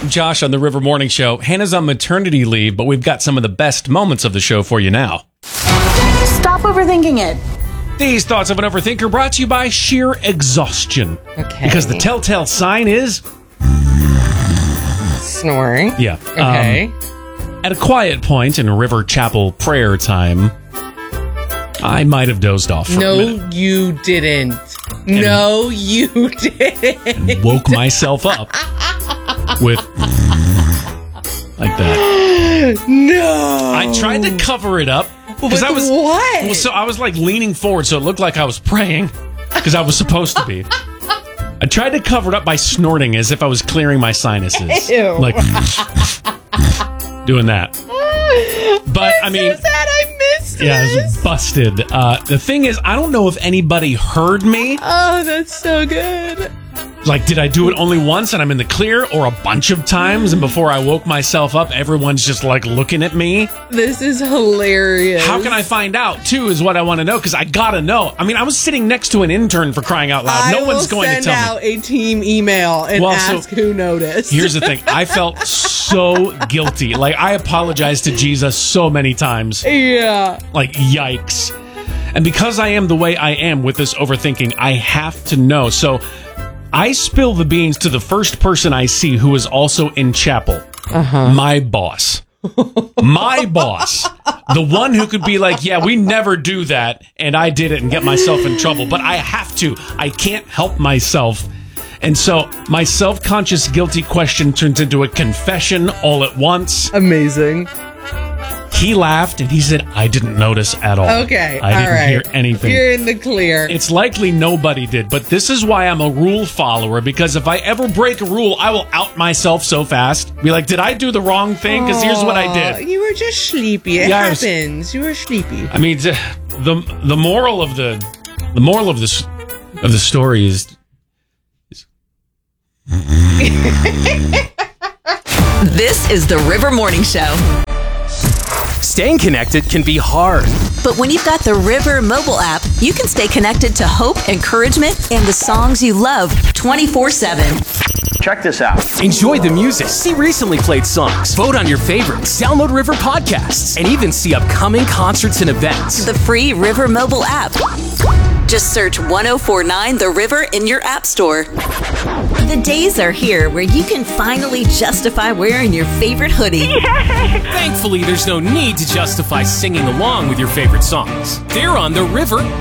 I'm Josh on the River Morning Show. Hannah's on maternity leave, but we've got some of the best moments of the show for you now. Stop overthinking it. These thoughts of an overthinker brought to you by sheer exhaustion. Okay. Because the telltale sign is... Snoring. Yeah. Okay. At a quiet point in River Chapel prayer time, I might have dozed off for a minute. You didn't. No, you didn't. And woke myself up with... like that. No. I tried to cover it up. With I was, what? Well, so I was like leaning forward so it looked like I was praying because I was supposed to be. I tried to cover it up by snorting as if I was clearing my sinuses. Ew. Like doing that. But I mean, so sad I missed yeah, this. it was busted. The thing is, I don't know if anybody heard me. Oh, that's so good. Like, did I do it only once and I'm in the clear, or a bunch of times, and before I woke myself up, everyone's just like looking at me? This is hilarious. How can I find out, too, is what I want to know, because I gotta know. I mean, I was sitting next to an intern, for crying out loud. No one's going to tell me. I will send out a team email and ask who noticed. Here's the thing. I felt so guilty. Like, I apologized to Jesus so many times. Yeah. Like, yikes. And because I am the way I am with this overthinking, I have to know. So I spill the beans to the first person I see who is also in chapel. My boss. My boss. The one who could be like, yeah, we never do that, and I did it and get myself in trouble. But I have to. I can't help myself. And so my self-conscious guilty question turns into a confession all at once. Amazing. He laughed and he said, I didn't notice at all. Okay, I didn't hear anything. You're in the clear. It's likely nobody did, but this is why I'm a rule follower, because if I ever break a rule, I will out myself so fast. Be like, did I do the wrong thing? Because here's what I did. You were just sleepy. It happens. You were sleepy. I mean, the moral of the story is This is the River Morning Show. Staying connected can be hard. But when you've got the River mobile app, you can stay connected to hope, encouragement, and the songs you love 24/7. Check this out. Enjoy the music, see recently played songs, vote on your favorites, download River podcasts, and even see upcoming concerts and events. The free River mobile app. Just search 1049 The River in your app store. The days are here where you can finally justify wearing your favorite hoodie. Thankfully, there's no need to justify singing along with your favorite songs. They're on the River